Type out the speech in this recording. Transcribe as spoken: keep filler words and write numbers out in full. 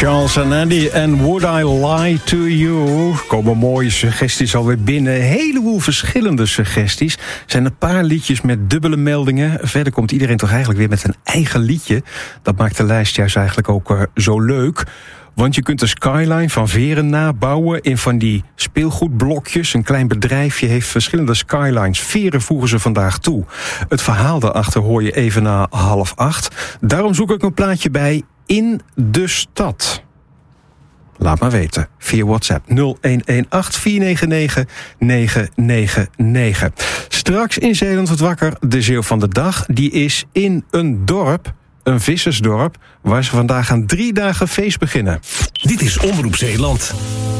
Charles en Andy en Would I Lie to You? Komen mooie suggesties alweer binnen. Een heleboel verschillende suggesties. Er zijn een paar liedjes met dubbele meldingen. Verder komt iedereen toch eigenlijk weer met een eigen liedje. Dat maakt de lijst juist eigenlijk ook uh, zo leuk. Want je kunt de skyline van Veren nabouwen in van die speelgoedblokjes. Een klein bedrijfje heeft verschillende skylines. Veren voegen ze vandaag toe. Het verhaal daarachter hoor je even na half acht. Daarom zoek ik een plaatje bij In de Stad. Laat maar weten via WhatsApp nul een een acht vier negen negen negen negen negen. Straks in Zeeland wordt wakker de Zeeuw van de dag. Die is in een dorp, een vissersdorp, waar ze vandaag aan drie dagen feest beginnen. Dit is Omroep Zeeland.